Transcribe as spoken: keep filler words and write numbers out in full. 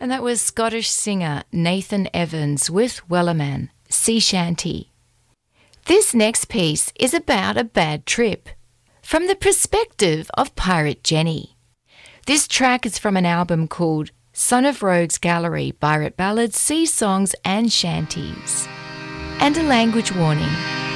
And that was Scottish singer Nathan Evans with Wellerman, Sea Shanty. This next piece is about a bad trip, from the perspective of Pirate Jenny. This track is from an album called Son of Rogues Gallery, Pirate Ballads, Sea Songs and Shanties. And a language warning.